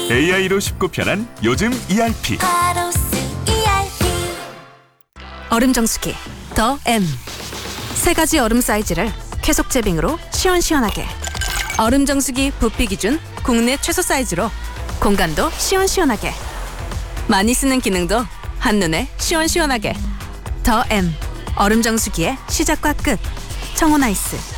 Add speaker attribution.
Speaker 1: AI로 쉽고 편한 요즘 ERP.
Speaker 2: 얼음 정수기 더 M. 세 가지 얼음 사이즈를 쾌속 제빙으로 시원시원하게. 얼음 정수기 부피 기준 국내 최소 사이즈로 공간도 시원시원하게. 많이 쓰는 기능도 한눈에 시원시원하게. 더 M. 얼음 정수기의 시작과 끝. 청혼아이스.